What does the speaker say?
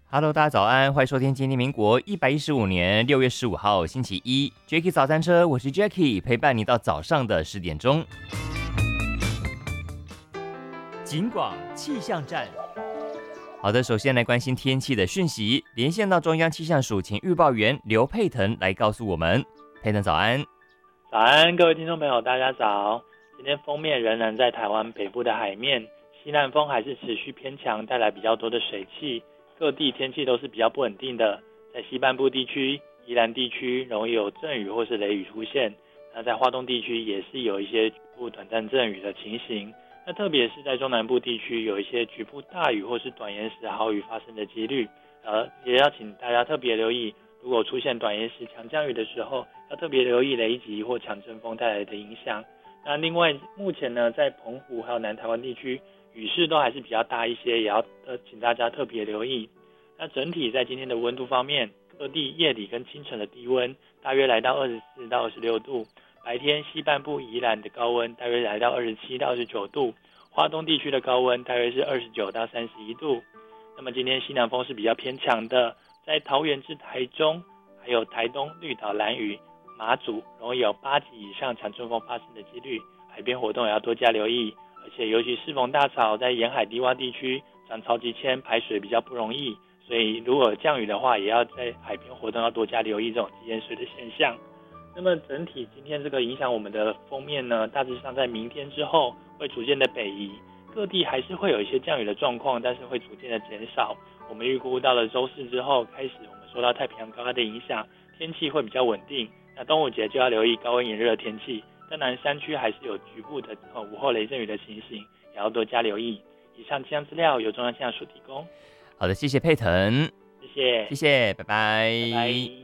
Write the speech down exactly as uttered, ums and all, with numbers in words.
Hello，大家早安，欢迎收听今天民国一百一十五年六月十五号星期一 Jacky 早餐车，我是 Jacky， 陪伴你到早上的十点钟。警广气象站，好的，首先来关心天气的讯息，连线到中央气象署，请预报员刘佩腾来告诉我们。佩腾早安。 早安，各位听众朋友，大家早。今天锋面仍然在台湾北部的海面，西南风还是持续偏强，带来比较多的水汽。各地天气都是比较不稳定的，在西半部地区、宜兰地区容易有阵雨或是雷雨出现。那在花东地区也是有一些局部短暂阵雨的情形。那特别是在中南部地区有一些局部大雨或是短延时豪雨发生的几率。呃，也要请大家特别留意，如果出现短延时强降雨的时候，要特别留意雷击或强阵风带来的影响。那另外，目前呢，在澎湖还有南台湾地区，雨势都还是比较大一些，也要呃请大家特别留意。那整体在今天的温度方面，各地夜里跟清晨的低温大约来到二十四到二十六度，白天西半部宜兰的高温大约来到二十七到二十九度，花东地区的高温大约是二十九到三十一度。那么今天西南风是比较偏强的，在桃园至台中，还有台东、绿岛、兰屿、马祖容易有八级以上强阵风发生的几率，海边活动也要多加留意。而且尤其适逢大潮，在沿海低洼地区涨潮急迁，排水比较不容易，所以如果降雨的话，也要在海边活动要多加留意这种急淹水的现象。那么整体今天这个影响我们的锋面呢，大致上在明天之后会逐渐的北移，各地还是会有一些降雨的状况，但是会逐渐的减少。我们预估到了周四之后开始，我们受到太平洋高压的影响，天气会比较稳定。那端午节就要留意高温炎热的天气，但南山区还是有局部的呃午后雷阵雨的情形，也要多加留意。以上气象资料由中央气象署提供。 好的，谢谢佩腾， 谢谢， 谢谢，拜拜。 拜拜。